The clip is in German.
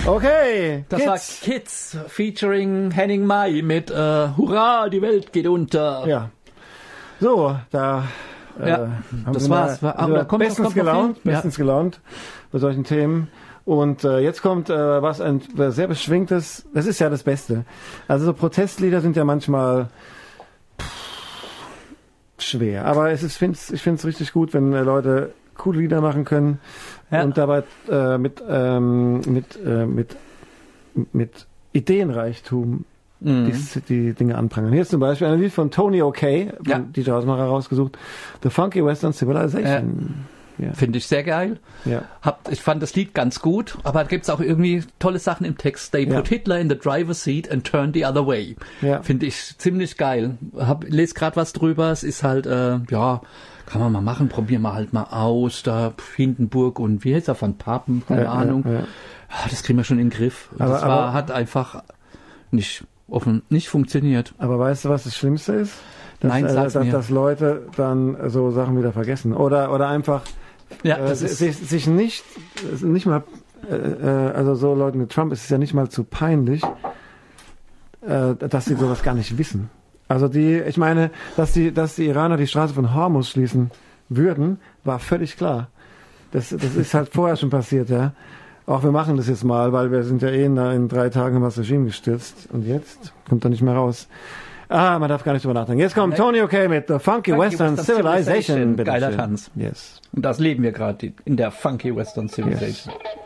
Okay, Das war Kids featuring Henning Mai mit Hurra, die Welt geht unter. Ja. So, da das war's. Bestens gelaunt bei solchen Themen. Und jetzt kommt was ein sehr beschwingtes, das ist ja das Beste. Also so Protestlieder sind ja manchmal schwer. Aber ich finde es richtig gut, wenn Leute coole Lieder machen können und dabei mit Ideenreichtum die Dinge anprangern. Hier ist zum Beispiel ein Lied von Tony O'Kay, DJ Hausmacher rausgesucht, The Funky Western Civilization. Ja. Finde ich sehr geil. Ja. Ich fand das Lied ganz gut, aber da gibt's auch irgendwie tolle Sachen im Text. They put Hitler in the driver's seat and turned the other way. Ja. Finde ich ziemlich geil. Lese gerade was drüber. Es ist halt, kann man mal machen, probieren wir halt mal aus. Da Hindenburg und wie heißt er, Van Papen, keine Ahnung. Ja. Das kriegen wir schon in den Griff. Hat einfach nicht funktioniert. Aber weißt du, was das Schlimmste ist? Dass Leute dann so Sachen wieder vergessen. Oder einfach sich nicht mal, also so Leuten mit Trump ist es ja nicht mal zu peinlich, dass sie sowas gar nicht wissen. Also ich meine, dass die Iraner die Straße von Hormuz schließen würden, war völlig klar. Das ist halt vorher schon passiert, ja. Auch wir machen das jetzt mal, weil wir sind ja in 3 Tagen haben wir das Regime gestürzt. Und jetzt kommt er nicht mehr raus. Man darf gar nicht drüber nachdenken. Jetzt kommt Tony O'Kay mit The Funky Western Civilization. Geiler Tanz. Yes. Und das leben wir gerade in der Funky Western Civilization. Yes.